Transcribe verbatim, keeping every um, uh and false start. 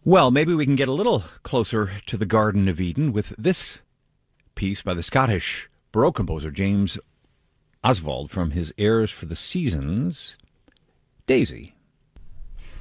Well, maybe we can get a little closer to the Garden of Eden with this piece by the Scottish Baroque composer James Oswald from his Airs for the Seasons, Daisy.